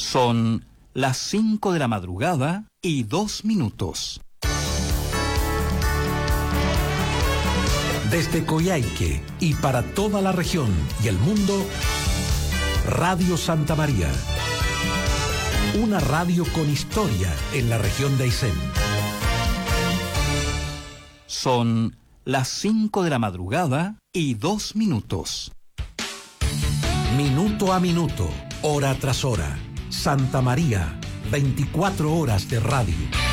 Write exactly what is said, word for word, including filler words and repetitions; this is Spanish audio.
Son las cinco de la madrugada y dos minutos. Desde Coyhaique y para toda la región y el mundo, Radio Santa María. Una radio con historia en la región de Aysén. Son las cinco de la madrugada y dos minutos. Minuto a minuto, hora tras hora. Santa María, veinticuatro horas de radio.